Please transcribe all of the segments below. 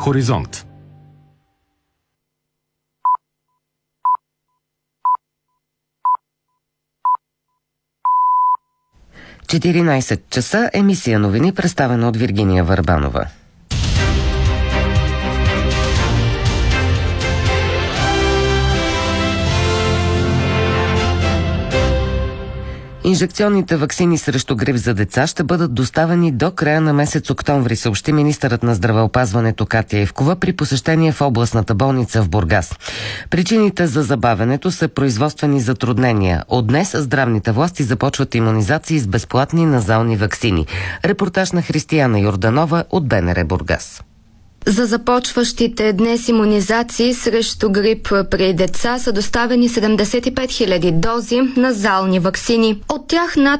Хоризонт. – 14 часа, емисия новини, представена от Виргиния Върбанова. Инжекционните ваксини срещу грип за деца ще бъдат доставени до края на месец октомври, съобщи министърът на здравеопазването Катя Ивкова при посещение в областната болница в Бургас. Причините за забавянето са производствени затруднения. От днес здравните власти започват имунизации с безплатни назални ваксини. Репортаж на Християна Йорданова от БНР Бургас. За започващите днес имунизации срещу грип при деца са доставени 75 000 дози назални ваксини. От тях над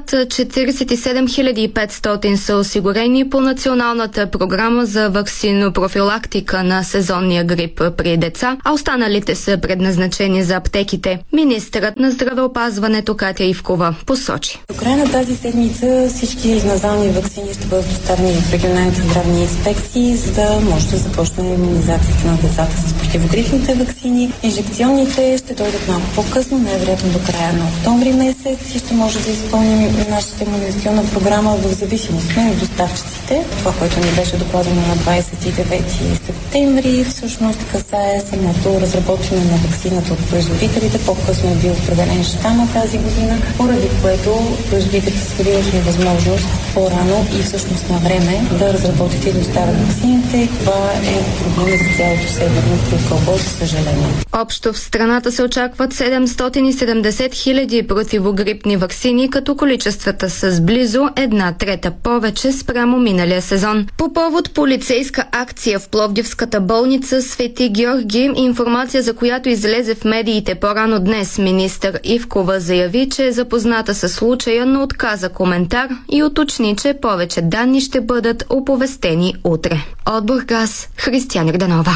47 500 са осигурени по националната програма за ваксинопрофилактика на сезонния грип при деца, а останалите са предназначени за аптеките. Министърът на здравеопазването Катя Ивкова посочи: до края на тази седмица всички назални ваксини ще бъдат доставени в регионалните здравни инспекции, за да може да започне имунизацията на децата с противогрипните ваксини. Инжекционните ще дойдат малко по-късно, най-вероятно до края на октомври месец, и ще може да изпълним нашата имунизационна програма в зависимост от доставчиците. Това, което ни беше докладено на 29 септември, всъщност касае самото разработване на ваксината от производителите. По-късно е бил определен щама тази година, поради което производителите са били невъзможност по-рано и всъщност на време да разработят и доставят ваксините. Това е проблем за цялото северно полукълбо, за съжаление. Общо в страната се очакват 770 000 противогрипни ваксини, като количествата са с близо 1/3 повече спрямо миналия сезон. По повод полицейска акция в Пловдивската болница Свети Георги, информация за която излезе в медиите по-рано днес, министър Ивкова заяви, че е запозната със случая, но отказа коментар и уточни, че повече данни ще бъдат оповестени утре. От Бургас, Християна Йорданова.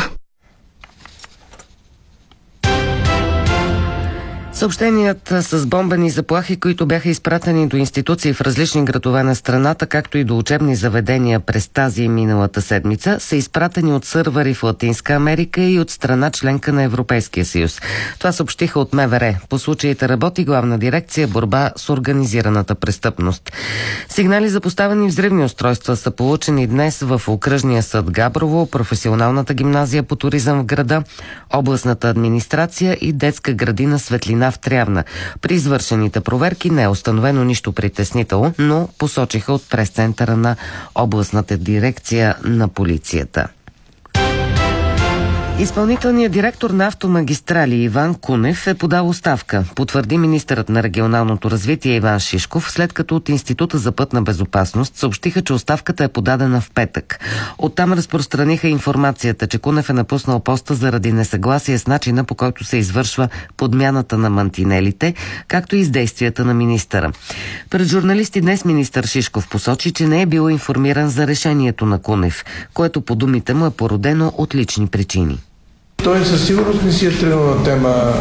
Съобщенията с бомбени заплахи, които бяха изпратени до институции в различни градове на страната, както и до учебни заведения през тази и миналата седмица, са изпратени от сървъри в Латинска Америка и от страна членка на Европейския съюз. Това съобщиха от МВР. По случаите работи Главна дирекция борба с организираната престъпност. Сигнали за поставени взривни устройства са получени днес в Окръжния съд Габрово, Професионалната гимназия по туризъм в града, областната администрация и детска градина Светлина в Трявна. При извършените проверки не е установено нищо притеснително, но посочиха от прес-центъра на областната дирекция на полицията. Изпълнителният директор на Автомагистрали Иван Кунев е подал оставка, потвърди министърът на регионалното развитие Иван Шишков, след като от Института за пътна безопасност съобщиха, че оставката е подадена в петък. Оттам разпространиха информацията, че Кунев е напуснал поста заради несъгласие с начина, по който се извършва подмяната на мантинелите, както и с действията на министъра. Пред журналисти днес министър Шишков посочи, че не е бил информиран за решението на Кунев, което по думите му е породено от лични причини. Той със сигурност не си е тръгнал на тема